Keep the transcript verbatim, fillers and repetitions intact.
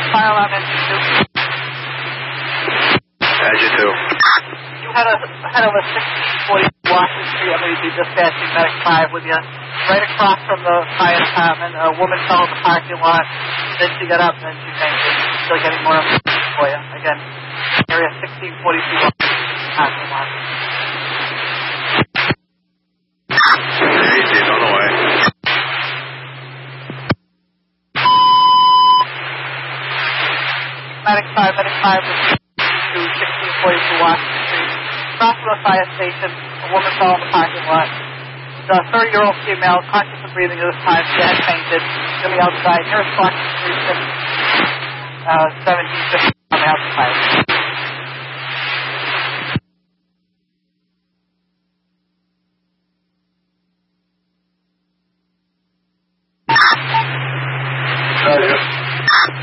Fire alarm engine two. Engine two. You had a head of a sixteen forty Washington Street. I'm going to be dispatching Medic five with you. Right across from the fire department, a woman fell in the parking lot. Then she got up and then she fainted. Still getting more information for you. Again, area sixteen forty-two parking lot. Easy, on the way. Medic five, Medic five to sixteen forty-two Washington Street. Across from the fire station, a woman fell in the parking lot. The thirty-year-old female, conscious of breathing at this time, she had fainted. She's going to be outside. Here's Washington Street, uh, seventeen fifty on the outside. Roger.